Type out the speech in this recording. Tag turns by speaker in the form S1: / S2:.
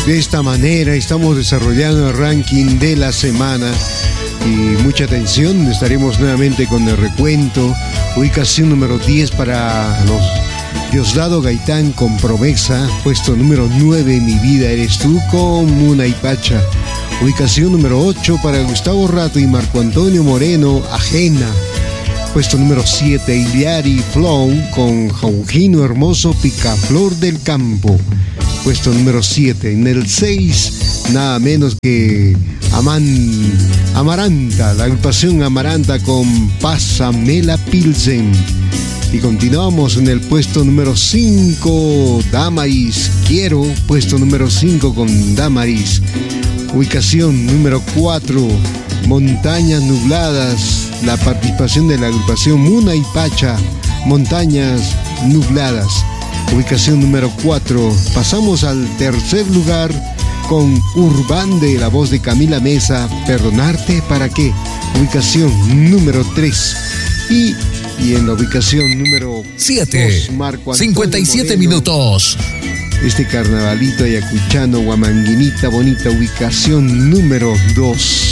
S1: De esta manera estamos desarrollando el ranking de la semana. Y mucha atención, estaremos nuevamente con el recuento. Ubicación número 10 para Diosdado Gaitán con Promesa. Puesto número 9, Mi vida eres tú con Muna y Pacha. Ubicación número 8 para Gustavo Rato y Marco Antonio Moreno, Ajena. Puesto número 7, Iliari Flow con Jaujino Hermoso, Picaflor del Campo. Puesto número 7. En el 6, nada menos que Amaranta, la agrupación Amaranta con Pásamela Pilsen. Y continuamos en el puesto número 5, Damaris Quiero, puesto número 5 con Damaris. Ubicación número 4, Montañas Nubladas, la participación de la agrupación Muna y Pacha, Montañas Nubladas. Ubicación número 4, pasamos al tercer lugar con Urbande, la voz de Camila Mesa, Perdonarte para qué. Ubicación número 3. Y en la ubicación número
S2: 7, 57
S1: Moreno,
S2: minutos.
S1: Este carnavalito ayacuchano, Guamanguinita bonita, ubicación número 2.